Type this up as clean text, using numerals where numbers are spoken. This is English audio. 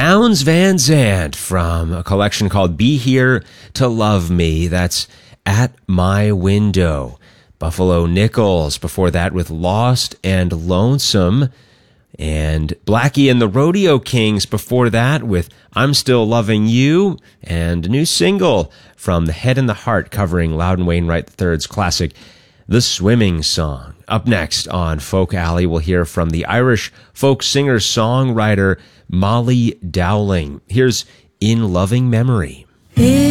Townes Van Zandt from a collection called Be Here to Love Me. That's At My Window. Buffalo Nichols before that with Lost and Lonesome. And Blackie and the Rodeo Kings before that with I'm Still Loving You. And a new single from The Head and the Heart covering Loudon Wainwright III's classic The Swimming Song. Up next on Folk Alley, we'll hear from the Irish folk singer-songwriter Molly Dowling. Here's In Loving Memory.